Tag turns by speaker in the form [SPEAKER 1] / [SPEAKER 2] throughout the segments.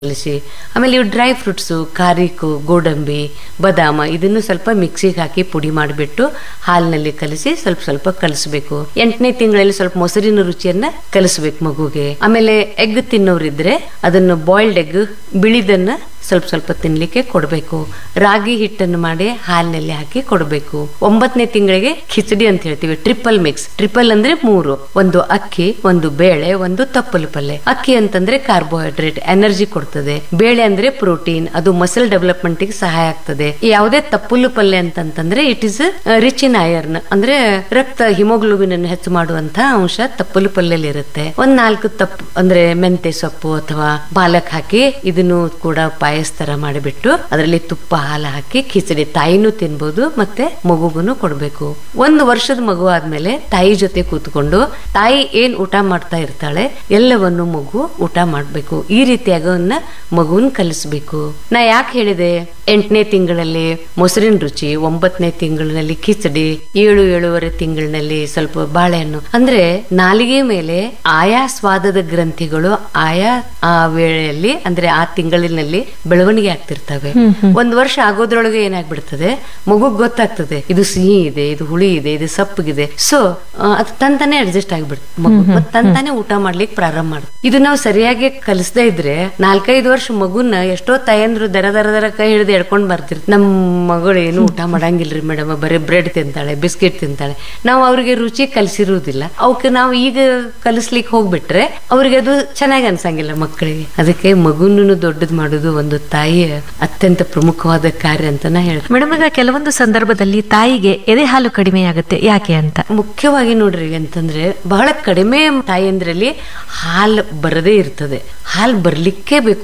[SPEAKER 1] ಕಲಿಸಿ. ಆಮೇಲೆ ಇವು ಡ್ರೈ ಫ್ರೂಟ್ಸು, ಕಾರಿಕು, ಗೋಡಂಬಿ, ಬಾದಾಮ ಇದನ್ನು ಸ್ವಲ್ಪ ಮಿಕ್ಸಿಗೆ ಹಾಕಿ ಪುಡಿ ಮಾಡಿಬಿಟ್ಟು ಹಾಲಿನಲ್ಲಿ ಕಲಿಸಿ ಸ್ವಲ್ಪ ಸ್ವಲ್ಪ ಕಲಿಸ್ಬೇಕು. 8ನೇ ತಿಂಗಳಲ್ಲಿ ಸ್ವಲ್ಪ ಮೊಸರಿನ ರುಚಿಯನ್ನ ಕಲಿಸ್ಬೇಕು ಮಗುಗೆ. ಆಮೇಲೆ ಎಗ್ ತಿನ್ನೋರಿದ್ರೆ ಅದನ್ನು ಬಾಯ್ಲ್ಡ್ ಎಗ್ ಬಿಳಿದನ್ನ ಸ್ವಲ್ಪ ಸ್ವಲ್ಪ ತಿನ್ಲಿಕ್ಕೆ ಕೊಡಬೇಕು. ರಾಗಿ ಹಿಟ್ಟನ್ನು ಮಾಡಿ ಹಾಲಿನಲ್ಲಿ ಹಾಕಿ ಕೊಡಬೇಕು. 9ನೇ ತಿಂಗಳಿಗೆ ಖಿಚಡಿ ಅಂತ ಹೇಳ್ತೀವಿ, ಟ್ರಿಪಲ್ ಮಿಕ್ಸ್. ಟ್ರಿಪಲ್ ಅಂದ್ರೆ 3, ಒಂದು ಅಕ್ಕಿ, ಒಂದು ಬೇಳೆ, ಒಂದು ತಪ್ಪಲು ಪಲ್ಯ. ಅಕ್ಕಿ ಅಂತಂದ್ರೆ ಕಾರ್ಬೋಹೈಡ್ರೇಟ್, ಎನರ್ಜಿ ಕೊಡ್ತದೆ. ಬೇಳೆ ಅಂದ್ರೆ ಪ್ರೋಟೀನ್, ಅದು ಮಸಲ್ ಡೆವಲಪ್ಮೆಂಟ್ ಗೆ ಸಹಾಯ ಆಗ್ತದೆ. ಯಾವುದೇ ತಪ್ಪಲು ಪಲ್ಯ ಅಂತಂದ್ರೆ it is rich in iron, ಅಂದ್ರೆ ರಕ್ತ ಹಿಮೋಗ್ಲೋಬಿನ್ ಅನ್ನು ಹೆಚ್ಚು ಮಾಡುವಂತಹ ಅಂಶ ತಪ್ಪಲು ಪಲ್ಯಲ್ಲಿ ಇರುತ್ತೆ. 4 ತಪ್ಪು ಅಂದ್ರೆ ಮೆಂತೆ ಸೊಪ್ಪು ಅಥವಾ ಪಾಲಕ್ ಹಾಕಿ ಇದನ್ನು ಕೂಡ ಪಾಯಸ ತರ ಮಾಡಿಬಿಟ್ಟು ಅದರಲ್ಲಿ ತುಪ್ಪ ಹಾಲು ಹಾಕಿ ಖಿಚಡಿ ತಾಯಿನೂ ತಿನ್ಬಹುದು ಮತ್ತೆ ಮಗುಗುನು ಕೊಡ್ಬೇಕು. 1 ವರ್ಷದ ಮಗು ಆದ್ಮೇಲೆ ತಾಯಿ ಜೊತೆ ಕೂತ್ಕೊಂಡು ತಾಯಿ ಏನ್ ಊಟ ಮಾಡ್ತಾ ಇರ್ತಾಳೆ ಎಲ್ಲವನ್ನು ಮಗು ಊಟ ಮಾಡ್ಬೇಕು. ಈ ರೀತಿಯಾಗಿ ಅವನ್ನ ಮಗುವನ್ ಕಲಿಸ್ಬೇಕು. ನಾ ಯಾಕೆ ಹೇಳಿದೆ 8ನೇ ತಿಂಗಳಲ್ಲಿ ಮೊಸರಿನ ರುಚಿ, 9ನೇ ತಿಂಗಳಿನಲ್ಲಿ ಖಿಚಡಿ, 7-7.5 ತಿಂಗಳಿನಲ್ಲಿ ಸ್ವಲ್ಪ ಬಾಳೆಹಣ್ಣು. ಅಂದ್ರೆ ನಾಲಿಗೆ ಮೇಲೆ ಆಯಾ ಸ್ವಾದದ ಗ್ರಂಥಿಗಳು ಆಯಾ ಆ ವೇಳೆಯಲ್ಲಿ ಅಂದ್ರೆ ಆ ತಿಂಗಳಿನಲ್ಲಿ ಬೆಳವಣಿಗೆ ಆಗ್ತಿರ್ತವೆ. 1 ವರ್ಷ ಆಗೋದ್ರೊಳಗೆ ಏನಾಗ್ಬಿಡ್ತದೆ, ಮಗುಗ್ ಗೊತ್ತಾಗ್ತದೆ ಇದು ಸಿಹಿ ಇದೆ, ಇದು ಹುಳಿ ಇದೆ, ಇದು ಸಪ್ಪಗಿದೆ. ಸೊ ಅದು ತಂತಾನೆ ಅಡ್ಜಸ್ಟ್ ಆಗ್ಬಿಡ್ತದೆ. ಮಗು ತಂತಾನೆ ಊಟ ಮಾಡ್ಲಿಕ್ಕೆ ಪ್ರಾರಂಭ ಮಾಡುತ್ತೆ. ಇದು ನಾವು ಸರಿಯಾಗಿ ಕಲಿಸದೇ ಇದ್ರೆ 4-5 ವರ್ಷ ಮಗುನ ಎಷ್ಟೋ ತಾಯಂದ್ರು ದರ ಕೈ ಹಿಡಿದು ಎಡ್ಕೊಂಡ್ ಬರ್ತಿರ್ತಾರೆ. ನಮ್ ಮಗಳು ಏನು ಊಟ ಮಾಡಂಗಿಲ್ರಿ ಮೇಡಮ್, ಬರೀ ಬ್ರೆಡ್ ತಿಂತಾಳೆ, ಬಿಸ್ಕೆಟ್ ತಿಂತಾಳೆ. ನಾವು ಅವ್ರಿಗೆ ರುಚಿ ಕಲಿಸಿರುವುದಿಲ್ಲ. ಅವಕ್ಕೆ ನಾವು ಈಗ ಕಲಿಸ್ಲಿಕ್ಕೆ ಹೋಗ್ಬಿಟ್ರೆ ಅವ್ರಿಗೆ ಅದು ಚೆನ್ನಾಗಿ ಅನ್ಸಂಗಿಲ್ಲ ಮಕ್ಕಳಿಗೆ. ಅದಕ್ಕೆ ಮಗುನೂ ದೊಡ್ಡದು ಮಾಡೋದು ಒಂದು ತಾಯಿಯ ಅತ್ಯಂತ ಪ್ರಮುಖವಾದ ಕಾರ್ಯ ಅಂತ ನಾ ಹೇಳ್ತೀನಿ.
[SPEAKER 2] ಮೇಡಮ್, ಈಗ ಕೆಲವೊಂದು ಸಂದರ್ಭದಲ್ಲಿ ತಾಯಿಗೆ ಎದೆ ಹಾಲು ಕಡಿಮೆ ಆಗುತ್ತೆ, ಯಾಕೆ ಅಂತ?
[SPEAKER 1] ಮುಖ್ಯವಾಗಿ ನೋಡ್ರಿ ಅಂತಂದ್ರೆ ಬಹಳ ಕಡಿಮೆ ತಾಯಂದ್ರಲ್ಲಿ ಹಾಲು ಬರದೇ ಇರ್ತದೆ. ಹಾಲು ಬರ್ಲಿಕ್ಕೆ ಬೇಕು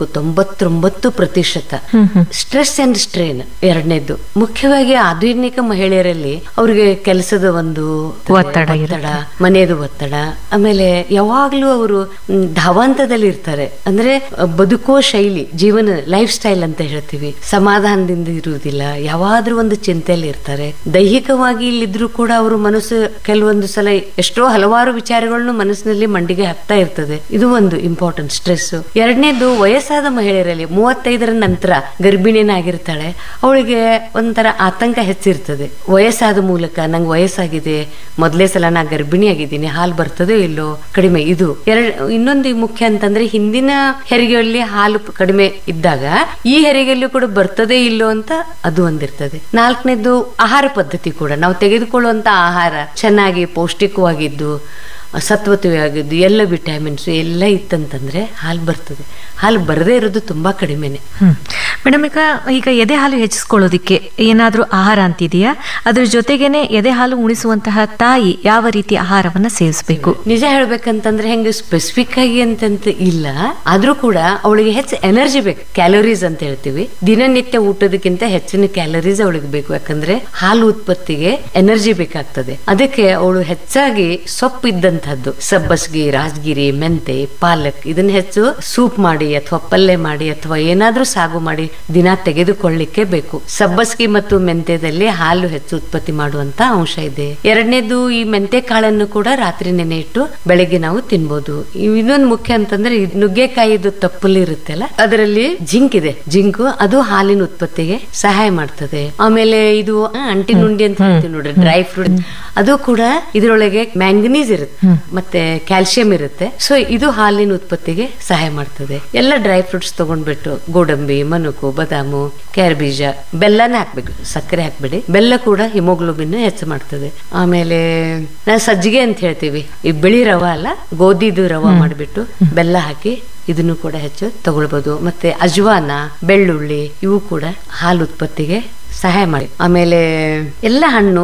[SPEAKER 1] 99%. Stress and strain 2ನೇದು. ಮುಖ್ಯವಾಗಿ ಆಧುನಿಕ ಮಹಿಳೆಯರಲ್ಲಿ ಅವ್ರಿಗೆ ಕೆಲಸದ ಒಂದು ಒತ್ತಡ, ಮನೆಯದು ಒತ್ತಡ, ಆಮೇಲೆ ಯಾವಾಗ್ಲೂ ಅವರು ಧಾವಾಂತದಲ್ಲಿ ಇರ್ತಾರೆ. ಅಂದ್ರೆ ಬದುಕೋ ಶೈಲಿ, ಜೀವನ ಲೈಫ್ ಸ್ಟೈಲ್ ಅಂತ ಹೇಳ್ತೀವಿ, ಸಮಾಧಾನದಿಂದ ಇರುವುದಿಲ್ಲ, ಯಾವಾದ್ರೂ ಒಂದು ಚಿಂತೆಯಲ್ಲಿ ಇರ್ತಾರೆ. ದೈಹಿಕವಾಗಿ ಇಲ್ಲಿದ್ರು ಕೂಡ ಅವರು ಮನಸ್ಸು ಕೆಲವೊಂದು ಸಲ ಎಷ್ಟೋ ಹಲವಾರು ವಿಚಾರಗಳನ್ನು ಮನಸ್ಸಿನಲ್ಲಿ ಮಂಡಿಗೆ ಹಾಕ್ತಾ ಇರ್ತದೆ. ಇದು ಒಂದು ಇಂಪಾರ್ಟೆಂಟ್ ಸ್ಟ್ರೆಸ್. 2ನೇದು ವಯಸ್ಸಾದ ಮಹಿಳೆಯರಲ್ಲಿ 35ರ ನಂತರ ಗರ್ಭಿಣಿನಾಗಿರ್ತಾಳೆ, ಅವಳಿಗೆ ಒಂಥರ ಆತಂಕ ಹೆಚ್ಚಿರ್ತದೆ. ವಯಸ್ಸಾದ ಮೂಲಕ ನಂಗೆ ವಯಸ್ಸಾಗಿದೆ, ಮೊದಲೇ ಸಲ ನಾ ಗರ್ಭಿಣಿ ಆಗಿದ್ದೀನಿ, ಹಾಲು ಬರ್ತದೋ ಇಲ್ಲೋ ಕಡಿಮೆ. ಇದು ಇನ್ನೊಂದು ಮುಖ್ಯ ಅಂತಂದ್ರೆ ಹಿಂದಿನ ಹೆರಿಗೆಯಲ್ಲಿ ಹಾಲು ಕಡಿಮೆ ಇದ್ದಾಗ ಈ ಹೆರಿಗೆಯಲ್ಲೂ ಕೂಡ ಬರ್ತದೆ ಇಲ್ಲೋ ಅಂತ ಅದು ಒಂದಿರ್ತದೆ. 4ನೇದು ಆಹಾರ ಪದ್ಧತಿ ಕೂಡ, ನಾವು ತೆಗೆದುಕೊಳ್ಳುವಂತ ಆಹಾರ ಚೆನ್ನಾಗಿ ಪೌಷ್ಟಿಕವಾಗಿದ್ದು ಸತ್ವತೆಯಾಗಿದ್ದು ಎಲ್ಲ ವಿಟಮಿನ್ಸ್ ಎಲ್ಲ ಇತ್ತಂತಂದ್ರೆ ಹಾಲು ಬರ್ತದೆ. ಹಾಲು ಬರದೇ ಇರೋದು ತುಂಬಾ ಕಡಿಮೆನೆ.
[SPEAKER 2] ಮೇಡಮ್, ಈಗ ಎದೆ ಹಾಲು ಹೆಚ್ಚಿಸ್ಕೊಳ್ಳೋದಿಕ್ಕೆ ಏನಾದ್ರೂ ಆಹಾರ ಅಂತಿದೆಯಾ? ಅದ್ರ ಜೊತೆಗೇನೆ ಎದೆ ಹಾಲು ಉಣಿಸುವಂತಹ ತಾಯಿ ಯಾವ ರೀತಿ ಆಹಾರವನ್ನ ಸೇವಿಸಬೇಕು?
[SPEAKER 1] ನಿಜ ಹೇಳ್ಬೇಕಂತಂದ್ರೆ ಹೆಂಗೆ ಸ್ಪೆಸಿಫಿಕ್ ಆಗಿ ಅಂತಂತ ಇಲ್ಲ, ಆದ್ರೂ ಕೂಡ ಅವಳಿಗೆ ಹೆಚ್ಚು ಎನರ್ಜಿ ಬೇಕು. ಕ್ಯಾಲೋರೀಸ್ ಅಂತ ಹೇಳ್ತೀವಿ. ದಿನನಿತ್ಯ ಊಟದಕ್ಕಿಂತ ಹೆಚ್ಚಿನ ಕ್ಯಾಲೋರೀಸ್ ಅವಳಿಗೆ ಬೇಕು. ಯಾಕಂದ್ರೆ ಹಾಲು ಉತ್ಪತ್ತಿಗೆ ಎನರ್ಜಿ ಬೇಕಾಗ್ತದೆ. ಅದಕ್ಕೆ ಅವಳು ಹೆಚ್ಚಾಗಿ ಸೊಪ್ಪು ಇದ್ದಂತಹದ್ದು, ಸಬ್ಬಸ್ಗಿ, ರಾಜಗಿರಿ, ಮೆಂತೆ, ಪಾಲಕ್ ಇದನ್ನ ಹೆಚ್ಚು ಸೂಪ್ ಮಾಡಿ ಅಥವಾ ಪಲ್ಯ ಮಾಡಿ ಅಥವಾ ಏನಾದ್ರೂ ಸಾಗು ಮಾಡಿ ದಿನ ತೆಗೆದುಕೊಳ್ಳಿಕ್ಕೆ ಬೇಕು. ಸಬ್ಬಸ್ಗಿ ಮತ್ತು ಮೆಂತೆದಲ್ಲಿ ಹಾಲು ಹೆಚ್ಚು ಉತ್ಪತ್ತಿ ಮಾಡುವಂತ ಅಂಶ ಇದೆ. 2ನೇದು ಈ ಮೆಂತೆ ಕಾಳನ್ನು ಕೂಡ ರಾತ್ರಿ ನೆನೆ ಇಟ್ಟು ಬೆಳಗ್ಗೆ ನಾವು ತಿನ್ಬಹುದು. ಇನ್ನೊಂದು ಮುಖ್ಯ ಅಂತಂದ್ರೆ ನುಗ್ಗೆಕಾಯಿದು ತಪ್ಪಲು ಇರುತ್ತಲ್ಲ, ಅದರಲ್ಲಿ ಜಿಂಕ್ ಇದೆ. ಜಿಂಕ್ ಅದು ಹಾಲಿನ ಉತ್ಪತ್ತಿಗೆ ಸಹಾಯ ಮಾಡ್ತದೆ. ಆಮೇಲೆ ಇದು ಅಂಟಿನುಂಡಿ ಅಂತ ಹೇಳ್ತೀವಿ ನೋಡ್ರಿ, ಡ್ರೈ ಫ್ರೂಟ್, ಅದು ಕೂಡ ಇದರೊಳಗೆ ಮ್ಯಾಂಗನೀಸ್ ಇರುತ್ತೆ ಮತ್ತೆ ಕ್ಯಾಲ್ಸಿಯಂ ಇರುತ್ತೆ. ಸೊ ಇದು ಹಾಲಿನ ಉತ್ಪತ್ತಿಗೆ ಸಹಾಯ ಮಾಡ್ತದೆ. ಎಲ್ಲ ಡ್ರೈ ಫ್ರೂಟ್ಸ್ ತಗೊಂಡ್ಬಿಟ್ಟು ಗೋಡಂಬಿ, ಮನುಕು, ಬಾದಾಮು, ಕ್ಯಾರ್ಬೀಜ, ಬೆಲ್ಲನೇ ಹಾಕ್ಬೇಕು, ಸಕ್ಕರೆ ಹಾಕ್ಬೇಡಿ. ಬೆಲ್ಲ ಕೂಡ ಹಿಮೋಗ್ಲೋಬಿನ್ ಹೆಚ್ಚು ಮಾಡ್ತದೆ. ಆಮೇಲೆ ನಾವು ಸಜ್ಜಿಗೆ ಅಂತ ಹೇಳ್ತೀವಿ, ಈ ಬಿಳಿ ರವ ಅಲ್ಲ, ಗೋಧಿದು ರವ ಮಾಡಿಬಿಟ್ಟು ಬೆಲ್ಲ ಹಾಕಿ ಇದನ್ನು ಕೂಡ ಹೆಚ್ಚು ತಗೊಳ್ಬಹುದು. ಮತ್ತೆ ಅಜ್ವಾನ, ಬೆಳ್ಳುಳ್ಳಿ ಇವು ಕೂಡ ಹಾಲು ಉತ್ಪತ್ತಿಗೆ ಸಹಾಯ ಮಾಡಿ. ಆಮೇಲೆ ಎಲ್ಲ ಹಣ್ಣು,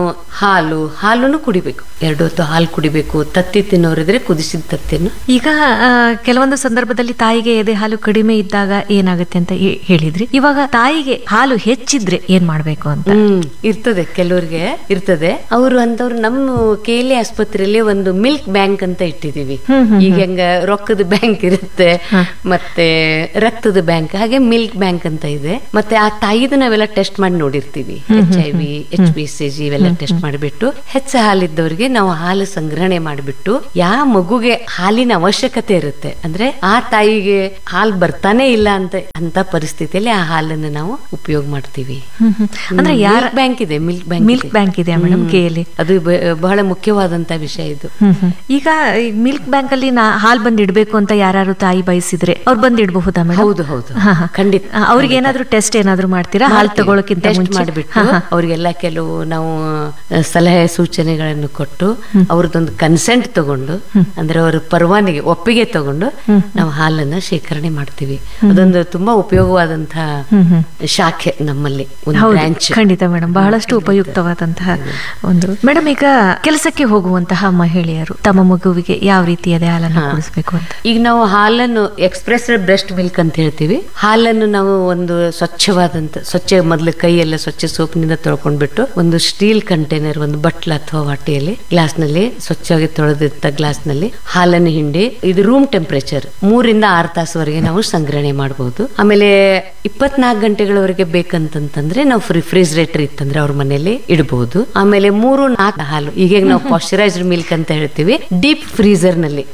[SPEAKER 1] ಹಾಲುನು ಕುಡಿಬೇಕು. 2 ಹೊತ್ತು ಹಾಲು ಕುಡಿಬೇಕು. ತತ್ತಿ ತಿನ್ನೋರಿದ್ರೆ ಕುದಿಸಿದ ತತ್ತಿನ.
[SPEAKER 2] ಈಗ ಕೆಲವೊಂದು ಸಂದರ್ಭದಲ್ಲಿ ತಾಯಿಗೆ ಎದೆ ಹಾಲು ಕಡಿಮೆ ಇದ್ದಾಗ ಏನಾಗುತ್ತೆ ಅಂತ ಹೇಳಿದ್ರಿ. ಇವಾಗ ತಾಯಿಗೆ ಹಾಲು ಹೆಚ್ಚಿದ್ರೆ ಏನ್ ಮಾಡ್ಬೇಕು ಅಂತ
[SPEAKER 1] ಇರ್ತದೆ, ಕೆಲವ್ರಿಗೆ ಇರ್ತದೆ. ಅವರು ಅಂತವ್ರು ನಮ್ಮ KLE ಆಸ್ಪತ್ರೆಯಲ್ಲಿ ಒಂದು ಮಿಲ್ಕ್ ಬ್ಯಾಂಕ್ ಅಂತ ಇಟ್ಟಿದೀವಿ. ಈಗ ಹೆಂಗ ರೊಕ್ಕದ ಬ್ಯಾಂಕ್ ಇರುತ್ತೆ ಮತ್ತೆ ರಕ್ತದ ಬ್ಯಾಂಕ್, ಹಾಗೆ ಮಿಲ್ಕ್ ಬ್ಯಾಂಕ್ ಅಂತ ಇದೆ. ಮತ್ತೆ ಆ ತಾಯಿದು ನಾವೆಲ್ಲ ಟೆಸ್ಟ್ ಮಾಡಿ ನೋಡಿರ್ತೀವಿ. ಮಾಡಿರ್ತೀವಿ. HIV, HbCG ಇವೆಲ್ಲ ಟೆಸ್ಟ್ ಮಾಡಿಬಿಟ್ಟು ಹೆಚ್ಚು ಹಾಲಿದ್ದವರಿಗೆ ನಾವು ಹಾಲು ಸಂಗ್ರಹಣೆ ಮಾಡಿಬಿಟ್ಟು ಯಾವ ಮಗುಗೆ ಹಾಲಿನ ಅವಶ್ಯಕತೆ ಇರುತ್ತೆ ಅಂದ್ರೆ ಆ ತಾಯಿಗೆ ಹಾಲು ಬರ್ತಾನೆ ಇಲ್ಲ ಅಂತ ಪರಿಸ್ಥಿತಿಯಲ್ಲಿ ಆ ಹಾಲನ್ನು ನಾವು ಉಪಯೋಗ ಮಾಡ್ತೀವಿ.
[SPEAKER 2] ಅಂದ್ರೆ ಯಾರ
[SPEAKER 1] ಬ್ಯಾಂಕ್ ಇದೆ,
[SPEAKER 2] ಮಿಲ್ಕ್ ಬ್ಯಾಂಕ್ ಇದೆ ಮೇಡಮ್ ಕೆಯಲ್ಲಿ.
[SPEAKER 1] ಅದು ಬಹಳ ಮುಖ್ಯವಾದಂತ ವಿಷಯ ಇದು.
[SPEAKER 2] ಈಗ ಮಿಲ್ಕ್ ಬ್ಯಾಂಕ್ ಅಲ್ಲಿ ಹಾಲ್ ಬಂದ್ ಇಡ್ಬೇಕು ಅಂತ ಯಾರು ತಾಯಿ ಬಯಸಿದ್ರೆ ಅವ್ರು ಬಂದ್ ಇಡಬಹುದಾ ಮೇಡಮ್?
[SPEAKER 1] ಹೌದು ಹೌದು, ಖಂಡಿತ.
[SPEAKER 2] ಅವ್ರಿಗೆ ಏನಾದ್ರು ಟೆಸ್ಟ್ ಏನಾದ್ರು ಮಾಡ್ತೀರಾ ಹಾಲ್ ತಗೊಳಕ್ಕಿಂತ ಮುಂಚೆ?
[SPEAKER 1] ಮಾಡಿಬಿಟ್ಟು ಅವ್ರಿಗೆಲ್ಲ ಕೆಲವು ನಾವು ಸಲಹೆ ಸೂಚನೆಗಳನ್ನು ಕೊಟ್ಟು ಅವ್ರದ್ದೊಂದು ಕನ್ಸೆಂಟ್ ತಗೊಂಡು ಅಂದ್ರೆ ಅವರ ಪರವಾನಗಿ ಒಪ್ಪಿಗೆ ತಗೊಂಡು ನಾವು ಹಾಲನ್ನ ಶೇಖರಣೆ ಮಾಡ್ತೀವಿ. ಅದೊಂದು ತುಂಬಾ ಉಪಯೋಗವಾದಂತಹ ಶಾಖೆ ನಮ್ಮಲ್ಲಿ, ಒಂದು ಬ್ರಾಂಚ್.
[SPEAKER 2] ಖಂಡಿತ ಮೇಡಮ್, ಬಹಳಷ್ಟು ಉಪಯುಕ್ತವಾದಂತಹ ಒಂದು. ಮೇಡಮ್, ಈಗ ಕೆಲಸಕ್ಕೆ ಹೋಗುವಂತಹ ಮಹಿಳೆಯರು ತಮ್ಮ ಮಗುವಿಗೆ ಯಾವ ರೀತಿಯಾದ ಹಾಲನ್ನು ಕುಡಿಸಬೇಕು ಅಂತ?
[SPEAKER 1] ಈಗ ನಾವು ಹಾಲನ್ನು ಎಕ್ಸ್ಪ್ರೆಸ್ ಬ್ರೆಸ್ಟ್ ಮಿಲ್ಕ್ ಅಂತ ಹೇಳ್ತೀವಿ. ಹಾಲನ್ನು ನಾವು ಒಂದು ಸ್ವಚ್ಛ ಮೊದಲು ಕೈಯೆಲ್ಲ ಸ್ವಚ್ಛ ಸೋಪ್ನಿಂದ ತೊಳ್ಕೊಂಡ್ಬಿಟ್ಟು ಒಂದು ಸ್ಟೀಲ್ ಕಂಟೈನರ್, ಒಂದು ಬಟ್ಲ ಅಥವಾ ವಾಟಿಯಲ್ಲಿ ಗ್ಲಾಸ್ ನಲ್ಲಿ ಸ್ವಚ್ಛವಾಗಿ ತೊಳೆದಿದ್ದ ಗ್ಲಾಸ್ ನಲ್ಲಿ ಹಾಲನ್ನು ಹಿಂಡಿ, ಇದು ರೂಮ್ ಟೆಂಪರೇಚರ್ 3 ರಿಂದ 6 ತಾಸುವರೆಗೆ ನಾವು ಸಂಗ್ರಹಣೆ ಮಾಡಬಹುದು. ಆಮೇಲೆ 24 ಗಂಟೆಗಳವರೆಗೆ ಬೇಕಂತಂದ್ರೆ ನಾವು ರಿಫ್ರಿಜರೇಟರ್ ಇತ್ತಂದ್ರೆ ಅವ್ರ ಮನೆಯಲ್ಲಿ ಇಡಬಹುದು. ಆಮೇಲೆ 3-4 ಹಾಲು, ಈಗ ನಾವು ಪಾಶ್ಚರೈಸ್ಡ್ ಮಿಲ್ಕ್ ಅಂತ ಹೇಳ್ತೀವಿ, ಡೀಪ್ ಫ್ರೀಜರ್ ನಲ್ಲಿ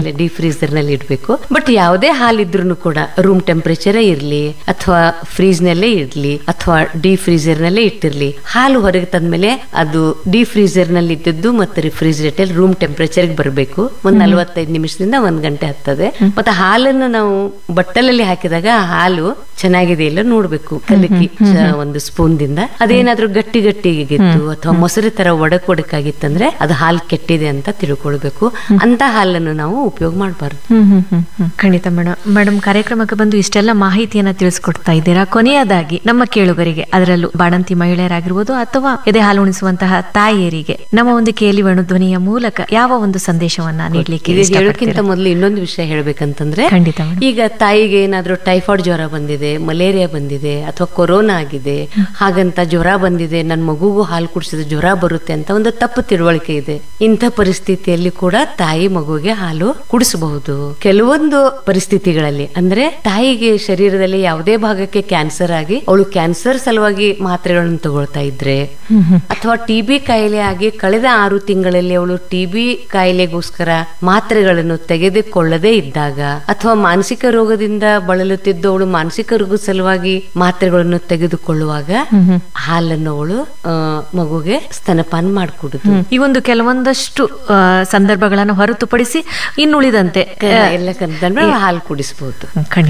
[SPEAKER 1] ಇಡಬೇಕು. ಬಟ್ ಯಾವುದೇ ಹಾಲಿದ್ರು ಕೂಡ ರೂಮ್ ಟೆಂಪರೇಚರ್ ಇರ್ಲಿ ಅಥವಾ ಫ್ರೀಜ್ ನಲ್ಲೇ ಇರ್ಲಿ ಅಥವಾ ಡೀಪ್ ಫ್ರೀಜರ್ ನಲ್ಲೇ ಇಟ್ಟಿರ್ಲಿ, ಹಾಲು ಹೊರಗೆ ತಂದ್ಮೇಲೆ ಅದು ಡೀಪ್ ಫ್ರೀಜರ್ ನಲ್ಲಿ ಇದ್ದದ್ದು ಮತ್ತೆ ರಿಫ್ರಿಜರೇಟರ್ ರೂಮ್ ಟೆಂಪರೇಚರ್ ಬರಬೇಕು. ಒಂದ್ 45 ನಿಮಿಷದಿಂದ 1 ಗಂಟೆ ಆಗ್ತದೆ. ಮತ್ತೆ ಹಾಲನ್ನು ನಾವು ಬಟ್ಟಲಲ್ಲಿ ಹಾಕಿದಾಗ ಹಾಲು ಚೆನ್ನಾಗಿದೆ ಇಲ್ಲ ನೋಡ್ಬೇಕು, ಕಲಕಿ ಒಂದು ಸ್ಪೂನ್ ದಿಂದ. ಅದೇನಾದ್ರೂ ಗಟ್ಟಿಗಿತ್ತು ಅಥವಾ ಮೊಸರು ತರ ಒಡಕಾಗಿತ್ತಂದ್ರೆ ಅದು ಹಾಲು ಕೆಟ್ಟಿದೆ ಅಂತ ತಿಳ್ಕೊಳ್ಬೇಕು. ಅಂತ ಹಾಲನ್ನು ನಾವು ಉಪಯೋಗ ಮಾಡಬಾರ್ದು.
[SPEAKER 2] ಖಂಡಿತ ಮೇಡಮ್, ಕಾರ್ಯಕ್ರಮಕ್ಕೆ ಬಂದು ಇಷ್ಟೆಲ್ಲ ಮಾಹಿತಿಯನ್ನ ತಿಳಿಸ್ಕೊಡ್ತಾ ಇದ್ದೀರಾ. ಕೊನೆಯದಾಗಿ ನಮ್ಮ ಕೇಳುಗರಿಗೆ, ಅದರಲ್ಲೂ ಬಾಣಂತಿ ಮಹಿಳೆಯರಾಗಿರ್ಬೋದು ಅಥವಾ ಎದೆ ಹಾಲು ಉಣಿಸುವಂತಹ ತಾಯಿಯರಿಗೆ ನಮ್ಮ ಒಂದು ಕೇಳಿ ಧ್ವನಿಯ ಮೂಲಕ ಯಾವ ಒಂದು ಸಂದೇಶವನ್ನ ನೀಡಲಿಕ್ಕೆ?
[SPEAKER 1] ಹೇಳೋಕ್ಕಿಂತ ಮೊದಲು ಇನ್ನೊಂದು ವಿಷಯ ಹೇಳ್ಬೇಕಂತಂದ್ರೆ,
[SPEAKER 2] ಖಂಡಿತ
[SPEAKER 1] ಈಗ ತಾಯಿಗೆ ಏನಾದ್ರೂ ಟೈಫಾಯ್ಡ್ ಜ್ವರ ಬಂದಿದೆ, ಮಲೇರಿಯಾ ಬಂದಿದೆ ಅಥವಾ ಕೊರೋನಾ ಆಗಿದೆ, ಹಾಗಂತ ಜ್ವರ ಬಂದಿದೆ, ನನ್ನ ಮಗುಗೂ ಹಾಲು ಕುಡಿಸಿದ್ರೆ ಜ್ವರ ಬರುತ್ತೆ ಅಂತ ಒಂದು ತಪ್ಪು ತಿಳುವಳಿಕೆ ಇದೆ. ಇಂಥ ಪರಿಸ್ಥಿತಿಯಲ್ಲಿ ಕೂಡ ತಾಯಿ ಮಗುವಿಗೆ ಹಾಲು ಕುಡಿಸಬಹುದು. ಕೆಲವೊಂದು ಪರಿಸ್ಥಿತಿಗಳಲ್ಲಿ ಅಂದ್ರೆ ತಾಯಿಗೆ ಶರೀರದಲ್ಲಿ ಯಾವುದೇ ಭಾಗಕ್ಕೆ ಕ್ಯಾನ್ಸರ್ ಆಗಿ ಅವಳು ಕ್ಯಾನ್ಸರ್ ಸಲುವಾಗಿ ಮಾತ್ರೆಗಳನ್ನು ತಗೊಳ್ತಾ ಇದ್ರೆ, ಅಥವಾ TB ಕಾಯಿಲೆ ಆಗಿ ಕಳೆದ 6 ತಿಂಗಳಲ್ಲಿ ಅವಳು TB ಕಾಯಿಲೆಗೋಸ್ಕರ ಮಾತ್ರೆಗಳನ್ನು ತೆಗೆದುಕೊಳ್ಳದೇ ಇದ್ದಾಗ, ಅಥವಾ ಮಾನಸಿಕ ರೋಗದಿಂದ ಬಳಲುತ್ತಿದ್ದವಳು ಮಾನಸಿಕ ರೋಗದ ಸಲುವಾಗಿ ಮಾತ್ರೆಗಳನ್ನು ತೆಗೆದುಕೊಳ್ಳುವಾಗ ಹಾಲನ್ನು ಅವಳು ಮಗುಗೆ ಸ್ತನಪಾನ ಮಾಡಿಕೊಡುದು.
[SPEAKER 2] ಈ ಒಂದು ಕೆಲವೊಂದಷ್ಟು ಸಂದರ್ಭಗಳನ್ನು ಹೊರತುಪಡಿಸಿ ಇನ್ನುಳಿದಂತೆ
[SPEAKER 1] ಎಲ್ಲ ಹಾಲು ಕುಡಿಸಬಹುದು.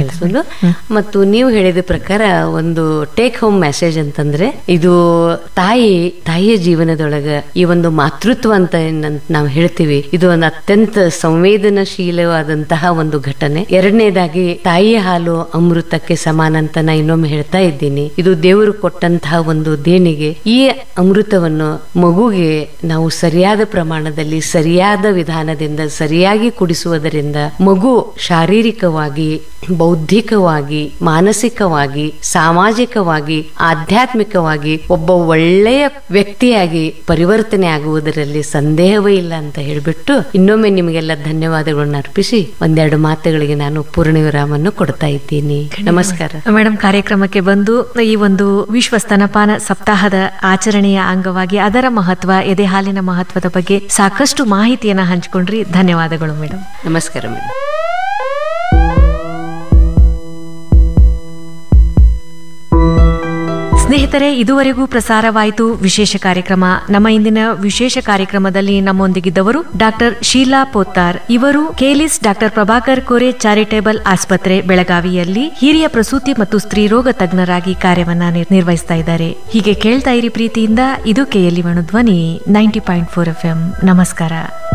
[SPEAKER 1] ಮತ್ತು ನೀವು ಹೇಳಿದ ಪ್ರಕಾರ ಒಂದು ಟೇಕ್ ಹೋಮ್ ಮೆಸೇಜ್ ಅಂತಂದ್ರೆ, ಇದು ತಾಯಿಯ ಜೀವನದೊಳಗ ಈ ಒಂದು ಮಾತೃತ್ವ ಅಂತ ನಾವು ಹೇಳ್ತೀವಿ, ಇದು ಒಂದು ಅತ್ಯಂತ ಸಂವೇದನಶೀಲವಾದಂತಹ ಒಂದು ಘಟನೆ. ಎರಡನೇದಾಗಿ ತಾಯಿಯ ಹಾಲು ಅಮೃತಕ್ಕೆ ಸಮಾನ ಅಂತ ನಾ ಇನ್ನೊಮ್ಮೆ ಹೇಳ್ತಾ ಇದ್ದೀನಿ. ಇದು ದೇವರು ಕೊಟ್ಟಂತಹ ಒಂದು ದೇಣಿಗೆ. ಈ ಅಮೃತವನ್ನು ಮಗುಗೆ ನಾವು ಸರಿಯಾದ ಪ್ರಮಾಣದಲ್ಲಿ ಸರಿಯಾದ ವಿಧಾನದಿಂದ ಸರಿಯಾಗಿ ಕುಡಿಸುವುದರಿಂದ ಮಗು ಶಾರೀರಿಕವಾಗಿ, ಬೌದ್ಧಿಕವಾಗಿ, ಮಾನಸಿಕವಾಗಿ, ಸಾಮಾಜಿಕವಾಗಿ, ಆಧ್ಯಾತ್ಮಿಕವಾಗಿ ಒಬ್ಬ ಒಳ್ಳೆಯ ವ್ಯಕ್ತಿಯಾಗಿ ಪರಿವರ್ತನೆ ಆಗುವುದರಲ್ಲಿ ಸಂದೇಹವೇ ಇಲ್ಲ ಅಂತ ಹೇಳ್ಬಿಟ್ಟು ಇನ್ನೊಮ್ಮೆ ನಿಮಗೆಲ್ಲ ಧನ್ಯವಾದಗಳನ್ನು ಅರ್ಪಿಸಿ 1-2 ಮಾತುಗಳಿಗೆ ನಾನು ಪೂರ್ಣ ವಿರಾಮವನ್ನು ಕೊಡ್ತಾ ಇದ್ದೀನಿ. ನಮಸ್ಕಾರ
[SPEAKER 2] ಮೇಡಮ್. ಕಾರ್ಯಕ್ರಮಕ್ಕೆ ಬಂದು ಈ ಒಂದು ವಿಶ್ವ ಸ್ತನಪಾನ ಸಪ್ತಾಹದ ಆಚರಣೆಯ ಅಂಗವಾಗಿ ಅದರ ಮಹತ್ವ, ಎದೆ ಹಾಲಿನ ಮಹತ್ವದ ಬಗ್ಗೆ ಸಾಕಷ್ಟು ಮಾಹಿತಿಯನ್ನ ಹಂಚಿಕೊಂಡ್ರಿ. ಧನ್ಯವಾದಗಳು ಮೇಡಮ್.
[SPEAKER 1] ನಮಸ್ಕಾರ ಮೇಡಮ್.
[SPEAKER 2] ಸ್ನೇಹಿತರೆ, ಇದುವರೆಗೂ ಪ್ರಸಾರವಾಯಿತು ವಿಶೇಷ ಕಾರ್ಯಕ್ರಮ. ನಮ್ಮ ಇಂದಿನ ವಿಶೇಷ ಕಾರ್ಯಕ್ರಮದಲ್ಲಿ ನಮ್ಮೊಂದಿಗಿದ್ದವರು ಡಾಕ್ಟರ್ ಶೀಲಾ ಪೋತ್ತಾರ್. ಇವರು ಕೇಲಿಸ್ ಡಾಕ್ಟರ್ ಪ್ರಭಾಕರ್ ಕೋರೆ ಚಾರಿಟೇಬಲ್ ಆಸ್ಪತ್ರೆ ಬೆಳಗಾವಿಯಲ್ಲಿ ಹಿರಿಯ ಪ್ರಸೂತಿ ಮತ್ತು ಸ್ತ್ರೀರೋಗ ತಜ್ಞರಾಗಿ ಕಾರ್ಯವನ್ನ ನಿರ್ವಹಿಸ್ತಾ ಇದ್ದಾರೆ. ಹೀಗೆ ಕೇಳ್ತಾ ಇರಿ ಪ್ರೀತಿಯಿಂದ. ಇದು KLE ಧ್ವನಿ 90.4 FM. ನಮಸ್ಕಾರ.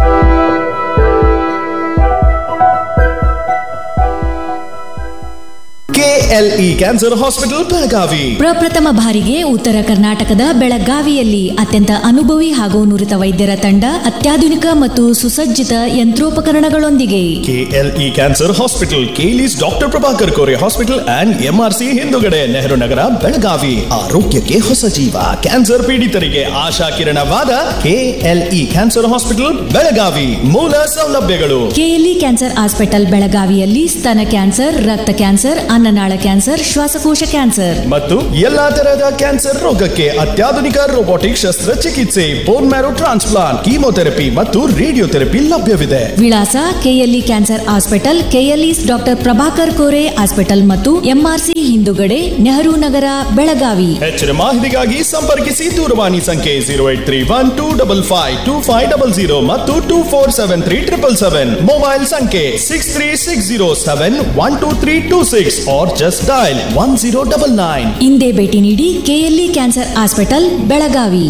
[SPEAKER 3] KLE ಕ್ಯಾನ್ಸರ್ ಹಾಸ್ಪಿಟಲ್ ಬೆಳಗಾವಿ
[SPEAKER 4] ಪ್ರಪ್ರಥಮ ಬಾರಿಗೆ ಉತ್ತರ ಕರ್ನಾಟಕದ ಬೆಳಗಾವಿಯಲ್ಲಿ ಅತ್ಯಂತ ಅನುಭವಿ ಹಾಗೂ ನುರಿತ ವೈದ್ಯರ ತಂಡ, ಅತ್ಯಾಧುನಿಕ ಮತ್ತು ಸುಸಜ್ಜಿತ ಯಂತ್ರೋಪಕರಣಗಳೊಂದಿಗೆ.
[SPEAKER 3] KLE cancer hospital, ಕೇಲಿಸ್ doctor Prabhakar Kore hospital and MRC ಹಿಂದುಗಡೆ, ನೆಹರು ನಗರ, ಬೆಳಗಾವಿ. ಆರೋಗ್ಯಕ್ಕೆ ಹೊಸ ಜೀವ. ಕ್ಯಾನ್ಸರ್ ಪೀಡಿತರಿಗೆ ಆಶಾ ಕಿರಣವಾದ KLE ಕ್ಯಾನ್ಸರ್ ಹಾಸ್ಪಿಟಲ್ ಬೆಳಗಾವಿ. ಮೂಲ ಸೌಲಭ್ಯಗಳು:
[SPEAKER 4] KLE ಕ್ಯಾನ್ಸರ್ ಹಾಸ್ಪಿಟಲ್ ಬೆಳಗಾವಿಯಲ್ಲಿ ಸ್ತನ ಕ್ಯಾನ್ಸರ್, ರಕ್ತ ಕ್ಯಾನ್ಸರ್, ಅನ್ನನಾಳ ಕ್ಯಾನ್ಸರ್, ಶ್ವಾಸಕೋಶ ಕ್ಯಾನ್ಸರ್
[SPEAKER 3] ಮತ್ತು ಎಲ್ಲಾ ತರಹದ ಕ್ಯಾನ್ಸರ್ ರೋಗಕ್ಕೆ ಅತ್ಯಾಧುನಿಕ ರೋಬೋಟಿಕ್ ಶಸ್ತ್ರಚಿಕಿತ್ಸೆ, ಬೋನ್ ಮ್ಯಾರೋ ಟ್ರಾನ್ಸ್ಪ್ಲಾಂಟ್, ಕೀಮೋಥೆರಪಿ ಮತ್ತು ರೇಡಿಯೋಥೆರಪಿ ಲಭ್ಯವಿದೆ.
[SPEAKER 4] ವಿಳಾಸ KLE cancer hospital, KLE doctor Prabhakar Kore hospital ಮತ್ತು ಎಂಆರ್ಸಿ ಹಿಂದುಗಡೆ, ನೆಹರು ನಗರ, ಬೆಳಗಾವಿ.
[SPEAKER 3] ಹೆಚ್ಚಿನ ಮಾಹಿತಿಗಾಗಿ ಸಂಪರ್ಕಿಸಿ ದೂರವಾಣಿ ಸಂಖ್ಯೆ 0831255500 ಮತ್ತು 247377. ಮೊಬೈಲ್ ಸಂಖ್ಯೆ 6360712326 or just dial 1099.
[SPEAKER 4] ಇಂದೇ ಭೇಟಿ ನೀಡಿ ಕೆಎಲ್ಇ ಕ್ಯಾನ್ಸರ್ ಹಾಸ್ಪಿಟಲ್, ಬೆಳಗಾವಿ.